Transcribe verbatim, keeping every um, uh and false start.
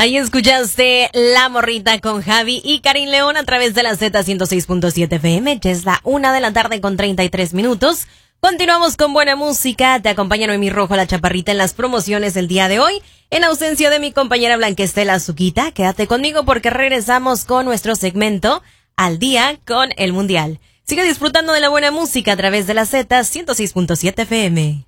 Ahí escuchaste La Morrita con Javi y Karin León a través de la Z ciento seis punto siete F M. Ya es la una de la tarde con treinta y tres minutos. Continuamos con buena música. Te acompaña Noemí Rojo, la chaparrita, en las promociones del día de hoy. En ausencia de mi compañera Blanquestela Azuquita, quédate conmigo porque regresamos con nuestro segmento Al Día con el Mundial. Sigue disfrutando de la buena música a través de la Z ciento seis punto siete F M.